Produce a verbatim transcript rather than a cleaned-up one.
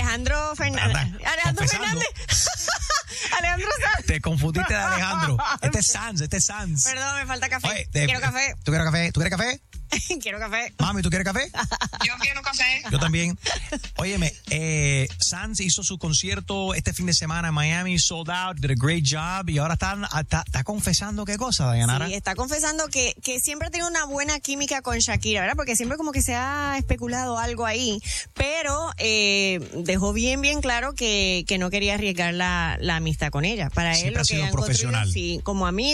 Alejandro Fernández. Alejandro Fernández. Alejandro Sanz. Te confundiste de Alejandro. Este es Sanz, este es Sanz. Perdón, me falta café. Oye, te, quiero café. ¿Tú quieres café? ¿Tú quieres café? Quiero café. Mami, ¿tú quieres café? Yo quiero café. Yo también. Óyeme, eh, Sanz hizo su concierto este fin de semana en Miami, sold out, did a great job, y ahora está, está, está confesando qué cosa, Dayanara. Sí, está confesando que, que siempre ha tenido una buena química con Shakira, ¿verdad? Porque siempre como que se ha especulado algo ahí, pero eh, dejó bien, bien claro que, que no quería arriesgar la, la amistad con ella. Para Siempre él lo ha que sido han profesional. construido, sí, como amigo.